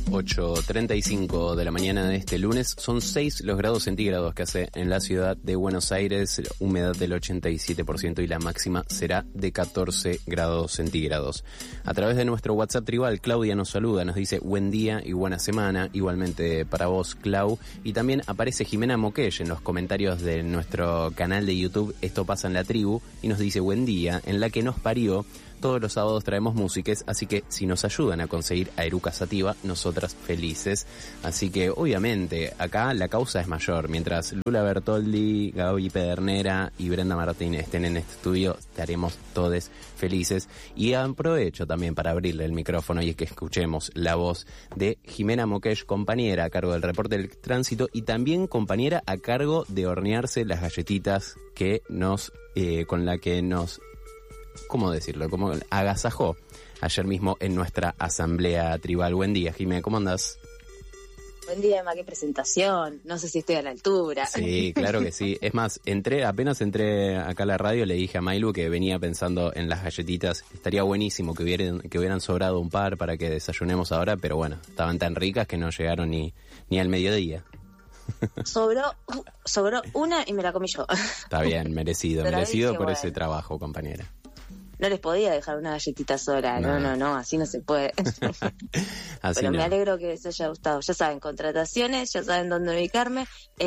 8:35 de la mañana de este lunes. Son 6 los grados centígrados que hace en la ciudad de Buenos Aires, humedad del 87% y la máxima será de 14 grados centígrados. A través de nuestro WhatsApp tribal, Claudia nos saluda, nos dice buen día y buena semana, igualmente para vos, Clau. Y también aparece Jimena Moquell en los comentarios de nuestro canal de YouTube Esto pasa en la tribu y nos dice buen día, en la que nos parió. Todos los sábados traemos músicas, así que si nos ayudan a conseguir a Eruca Sativa, nosotras felices. Así que obviamente acá la causa es mayor. Mientras Lula Bertoldi, Gaby Pedernera y Brenda Martín estén en este estudio, estaremos todos felices. Y aprovecho también para abrirle el micrófono y es que escuchemos la voz de Jimena Moquell, compañera a cargo del reporte del tránsito y también compañera a cargo de hornearse las galletitas que con la que nos... ¿Cómo decirlo? Como agasajó ayer mismo en nuestra asamblea tribal. Buen día, Jimé, ¿cómo andás? Buen día, Emma, qué presentación. No sé si estoy a la altura. Sí, claro que sí. Es más, apenas entré acá a la radio, le dije a Mailu que venía pensando en las galletitas. Estaría buenísimo que hubieran sobrado un par para que desayunemos ahora, pero bueno, estaban tan ricas que no llegaron ni al mediodía. Sobró una y me la comí yo. Está bien, merecido dije, por ese trabajo, compañera. No les podía dejar una galletita sola, no, así no se puede. Pero me alegro que les haya gustado. Ya saben, contrataciones, ya saben dónde ubicarme.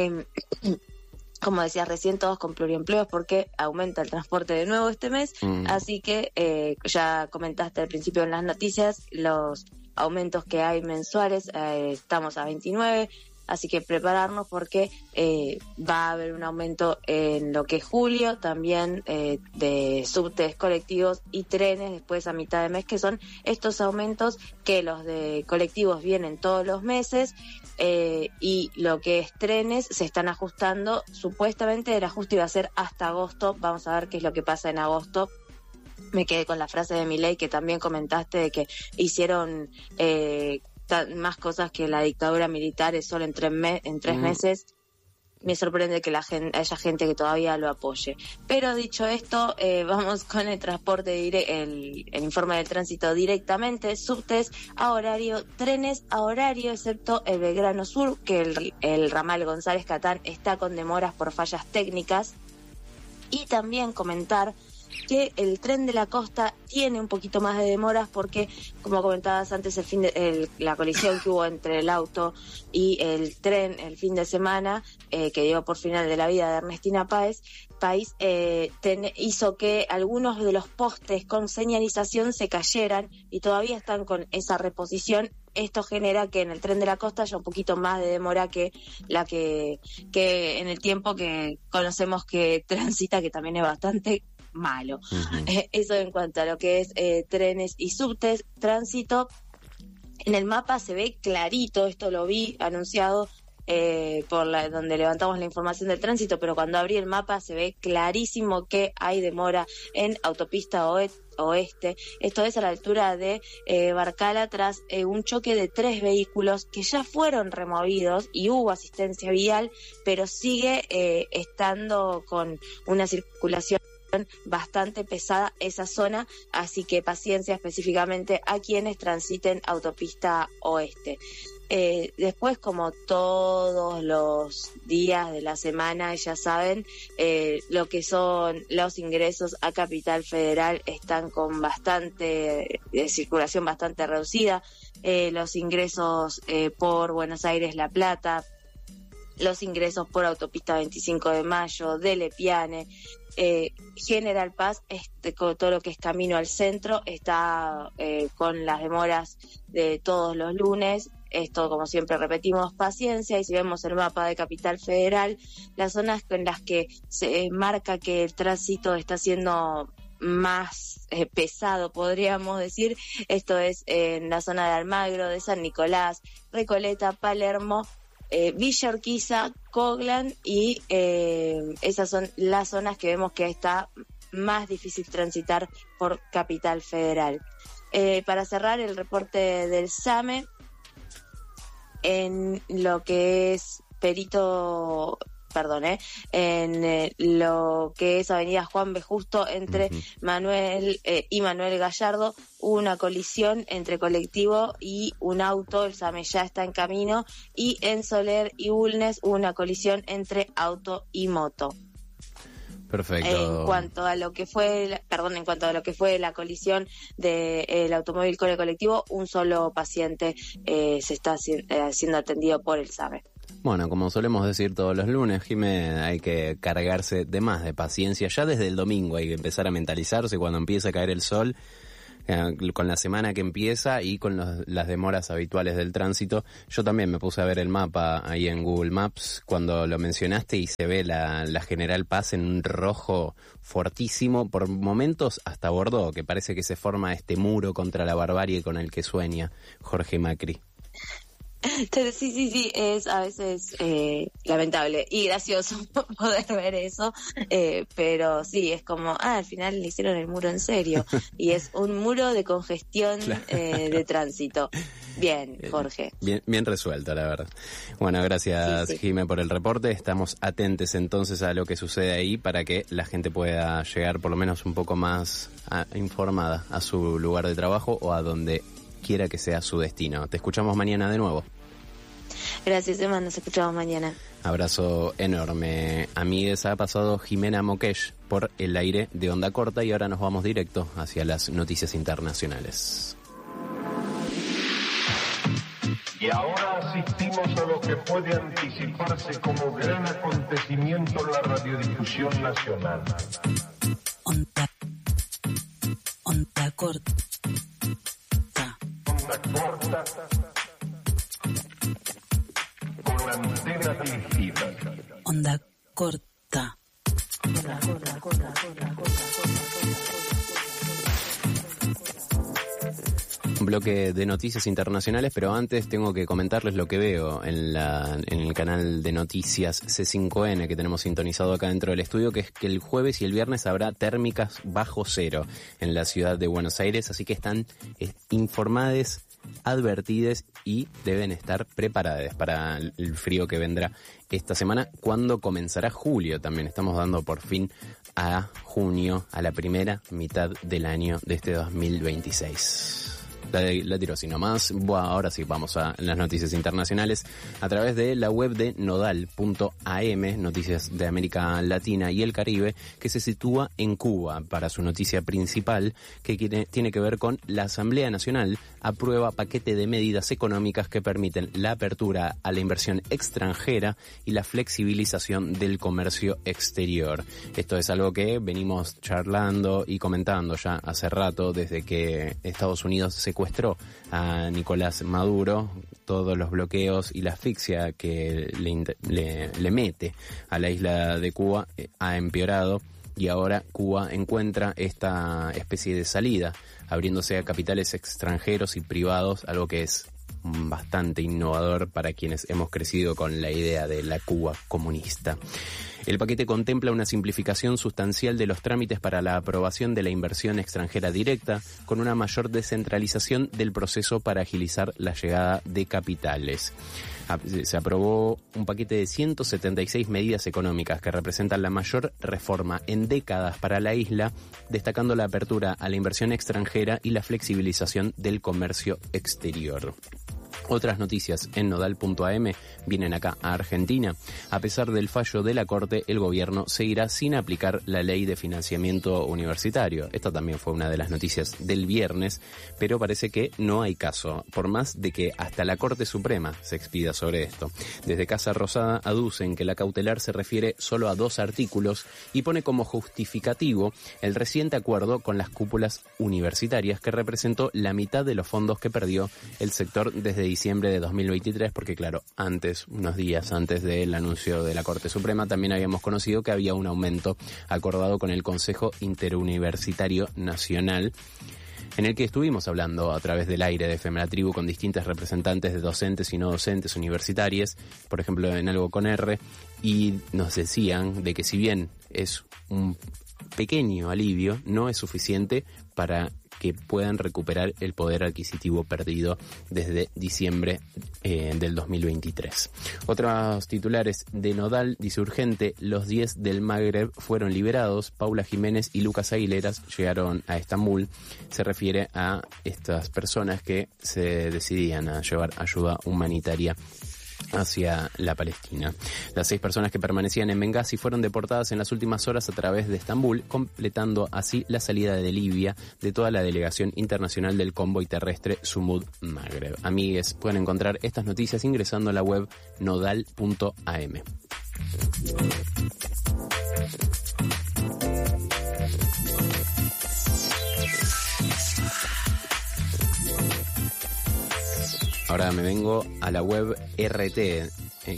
Como decías recién, todos con pluriempleos porque aumenta el transporte de nuevo este mes. Así que ya comentaste al principio en las noticias los aumentos que hay mensuales. Estamos a 29. Así que prepararnos porque va a haber un aumento en lo que es julio, también de subtes, colectivos y trenes después a mitad de mes, que son estos aumentos que los de colectivos vienen todos los meses y lo que es trenes se están ajustando. Supuestamente el ajuste iba a ser hasta agosto, vamos a ver qué es lo que pasa en agosto. Me quedé con la frase de Milei que también comentaste de que hicieron... más cosas que la dictadura militar es solo en 3 meses. Me sorprende que haya gente que todavía lo apoye. Pero dicho esto, vamos con el transporte, el informe del tránsito directamente, subtes a horario, trenes a horario, excepto el Belgrano Sur, que el ramal González Catán está con demoras por fallas técnicas. Y también comentar que el tren de la costa tiene un poquito más de demoras porque, como comentabas antes, la colisión que hubo entre el auto y el tren el fin de semana, que dio por final de la vida de Ernestina Páez, hizo que algunos de los postes con señalización se cayeran y todavía están con esa reposición. Esto genera que en el tren de la costa haya un poquito más de demora que la que en el tiempo que conocemos que transita, que también es bastante malo. Eso en cuanto a lo que es trenes y subtes, tránsito. En el mapa se ve clarito, esto lo vi anunciado donde levantamos la información del tránsito, pero cuando abrí el mapa se ve clarísimo que hay demora en autopista oeste. Esto es a la altura de Barcala tras un choque de 3 vehículos que ya fueron removidos y hubo asistencia vial, pero sigue estando con una circulación bastante pesada esa zona, así que paciencia específicamente a quienes transiten autopista oeste. Después, como todos los días de la semana, ya saben, lo que son los ingresos a Capital Federal están con bastante circulación bastante reducida. Los ingresos por Buenos Aires La Plata, los ingresos por autopista 25 de Mayo, de Lepiane, General Paz, con todo lo que es camino al centro, está con las demoras de todos los lunes. Esto, como siempre repetimos, paciencia. Y si vemos el mapa de Capital Federal, las zonas en las que se marca que el tránsito está siendo más pesado, podríamos decir, esto es en la zona de Almagro, de San Nicolás, Recoleta, Palermo, Villa Urquiza, Coglan, y esas son las zonas que vemos que está más difícil transitar por Capital Federal. Para cerrar el reporte del SAME, en lo que es perito lo que es Avenida Juan B. Justo entre Manuel y Manuel Gallardo, hubo una colisión entre colectivo y un auto, el SAME ya está en camino, y en Soler y Bulnes hubo una colisión entre auto y moto. Perfecto. En cuanto a lo que fue la colisión del automóvil con el colectivo, un solo paciente se está siendo atendido por el SAME. Bueno, como solemos decir todos los lunes, Jimé, hay que cargarse de más de paciencia. Ya desde el domingo hay que empezar a mentalizarse cuando empieza a caer el sol, con la semana que empieza y con las demoras habituales del tránsito. Yo también me puse a ver el mapa ahí en Google Maps cuando lo mencionaste y se ve la General Paz en un rojo fortísimo, por momentos hasta Bordeaux, que parece que se forma este muro contra la barbarie con el que sueña Jorge Macri. Sí, es a veces lamentable y gracioso poder ver eso, pero sí, es como, al final le hicieron el muro en serio, y es un muro de congestión de tránsito. Bien, Jorge. Bien resuelto, la verdad. Bueno, gracias, sí. Jimé, por el reporte. Estamos atentos entonces a lo que sucede ahí para que la gente pueda llegar por lo menos un poco más informada a su lugar de trabajo o a donde quiera que sea su destino. Te escuchamos mañana de nuevo. Gracias, Emma, nos escuchamos mañana. Abrazo enorme. Amigues, ha pasado Jimena Mokesh por el aire de Onda Corta y ahora nos vamos directo hacia las noticias internacionales. Y ahora asistimos a lo que puede anticiparse como gran acontecimiento en la radiodifusión nacional. Onda Corta. Corta con antena dirigida. Onda Corta. Un bloque de noticias internacionales, pero antes tengo que comentarles lo que veo en el canal de noticias C5N que tenemos sintonizado acá dentro del estudio, que es que el jueves y el viernes habrá térmicas bajo cero en la ciudad de Buenos Aires, así que están informades, advertides y deben estar preparadas para el frío que vendrá esta semana, cuando comenzará julio. También estamos dando por fin a junio, a la primera mitad del año de este 2026. La tiro así nomás. Bueno, ahora sí vamos a las noticias internacionales a través de la web de nodal.am, noticias de América Latina y el Caribe, que se sitúa en Cuba para su noticia principal, que tiene que ver con la Asamblea Nacional aprueba paquete de medidas económicas que permiten la apertura a la inversión extranjera y la flexibilización del comercio exterior. Esto es algo que venimos charlando y comentando ya hace rato, desde que Estados Unidos secuestró a Nicolás Maduro. Todos los bloqueos y la asfixia que le mete a la isla de Cuba ha empeorado, y ahora Cuba encuentra esta especie de salida, abriéndose a capitales extranjeros y privados, algo que es bastante innovador para quienes hemos crecido con la idea de la Cuba comunista. El paquete contempla una simplificación sustancial de los trámites para la aprobación de la inversión extranjera directa, con una mayor descentralización del proceso para agilizar la llegada de capitales. Se aprobó un paquete de 176 medidas económicas que representan la mayor reforma en décadas para la isla, destacando la apertura a la inversión extranjera y la flexibilización del comercio exterior. Otras noticias en nodal.am vienen acá a Argentina. A pesar del fallo de la Corte, el gobierno seguirá sin aplicar la ley de financiamiento universitario. Esta también fue una de las noticias del viernes, pero parece que no hay caso, por más de que hasta la Corte Suprema se expida sobre esto. Desde Casa Rosada aducen que la cautelar se refiere solo a 2 artículos y pone como justificativo el reciente acuerdo con las cúpulas universitarias, que representó la mitad de los fondos que perdió el sector desde diciembre de 2023, porque claro, unos días antes del anuncio de la Corte Suprema, también habíamos conocido que había un aumento acordado con el Consejo Interuniversitario Nacional, en el que estuvimos hablando a través del aire de FM La Tribu con distintos representantes de docentes y no docentes universitarias, por ejemplo en Algo con R, y nos decían de que si bien es un pequeño alivio, no es suficiente para que puedan recuperar el poder adquisitivo perdido desde diciembre del 2023. Otros titulares de Nodal, dice urgente, los 10 del Magreb fueron liberados, Paula Jiménez y Lucas Aguileras llegaron a Estambul. Se refiere a estas personas que se decidían a llevar ayuda humanitaria hacia la Palestina. Las 6 personas que permanecían en Bengasi fueron deportadas en las últimas horas a través de Estambul, completando así la salida de Libia de toda la delegación internacional del convoy terrestre Sumud Magreb. Amigues, pueden encontrar estas noticias ingresando a la web nodal.am. Ahora me vengo a la web RT,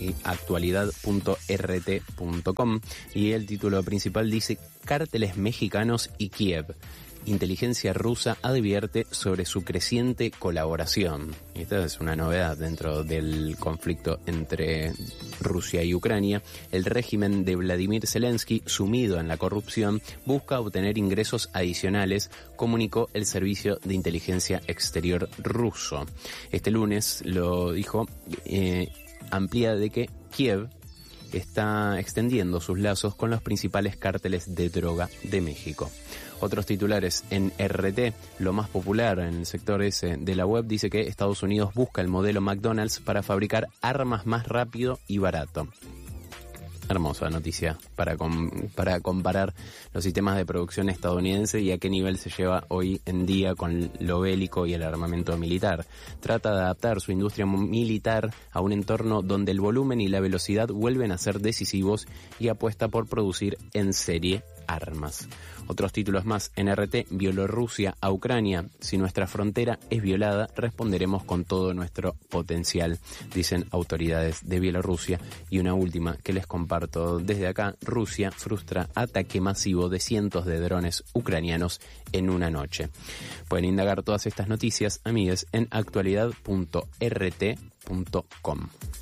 actualidad.rt.com, y el título principal dice: Cárteles mexicanos y Kiev. Inteligencia rusa advierte sobre su creciente colaboración. Esta es una novedad dentro del conflicto entre Rusia y Ucrania. El régimen de Vladimir Zelensky, sumido en la corrupción, busca obtener ingresos adicionales, comunicó el Servicio de Inteligencia Exterior ruso. Este lunes lo dijo, amplía de que Kiev está extendiendo sus lazos con los principales cárteles de droga de México. Otros titulares en RT, lo más popular en el sector ese de la web, dice que Estados Unidos busca el modelo McDonald's para fabricar armas más rápido y barato. Hermosa noticia para comparar los sistemas de producción estadounidense y a qué nivel se lleva hoy en día con lo bélico y el armamento militar. Trata de adaptar su industria militar a un entorno donde el volumen y la velocidad vuelven a ser decisivos y apuesta por producir en serie armas. Otros títulos más en RT, Bielorrusia a Ucrania. Si nuestra frontera es violada, responderemos con todo nuestro potencial, dicen autoridades de Bielorrusia. Y una última que les comparto desde acá, Rusia frustra ataque masivo de cientos de drones ucranianos en una noche. Pueden indagar todas estas noticias, amigues, en actualidad.rt.com.